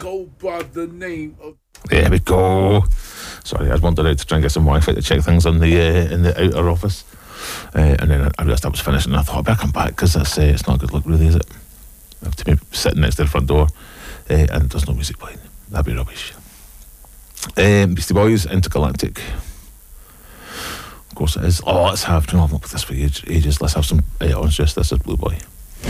go by the name of... There we go. Sorry, I wandered out to try and get some Wi-Fi to check things in the outer office. And then I realised I was finished, and I thought, I better come back, because it's not a good look, really, is it? I have to be sitting next to the front door, and there's no music playing. That'd be rubbish. Beastie Boys, Intergalactic. Of course it is. Oh, let's have... I've not put this for ages. Let's have some Orange Juice. This is Blue Boy.